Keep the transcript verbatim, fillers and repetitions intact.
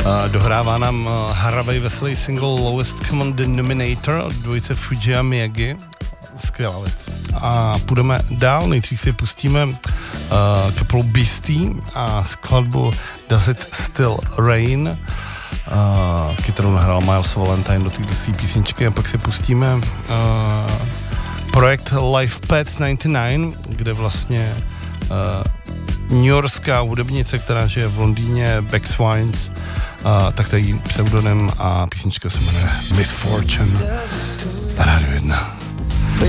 dohrává nám hravej veselý single Lowest Common Denominator od dvojice Fuji a Miyagi. Skvělá věc. A půjdeme dál, nejdřív si pustíme uh, kapelu Beastie a skladbu Does It Still Rain. Uh, kytaru nahrál Miles Valentine do této písničky a pak si pustíme uh, projekt Lifepad devadesát devět, kde vlastně uh, newyorská hudebnice, která žije v Londýně, Bex Wines, uh, tak to je jí pseudonym a písnička se jmenuje Misfortune. Na Rádiu jedna.